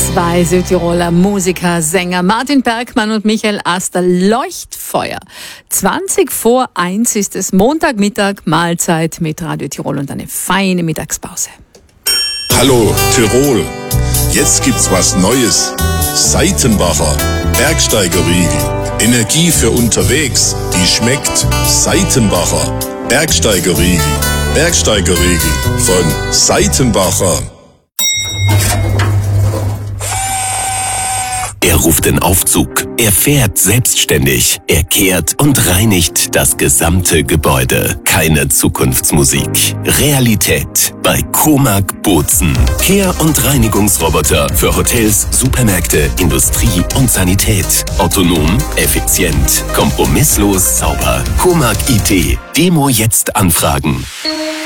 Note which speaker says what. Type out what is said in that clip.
Speaker 1: Zwei Südtiroler Musiker, Sänger Martin Bergmann und Michael Aster, Leuchtfeuer. 1:20 ist es, Montagmittag, Mahlzeit mit Radio Tirol und eine feine Mittagspause.
Speaker 2: Hallo Tirol, jetzt gibt's was Neues. Seitenbacher Bergsteigerriegel. Energie für unterwegs, die schmeckt. Seitenbacher Bergsteigerriegel. Bergsteigerriegel von Seitenbacher.
Speaker 3: Er ruft den Aufzug, er fährt selbstständig, er kehrt und reinigt das gesamte Gebäude. Keine Zukunftsmusik. Realität bei Comag Bozen. Kehr- und Reinigungsroboter für Hotels, Supermärkte, Industrie und Sanität. Autonom, effizient, kompromisslos sauber. Comag IT. Demo jetzt anfragen.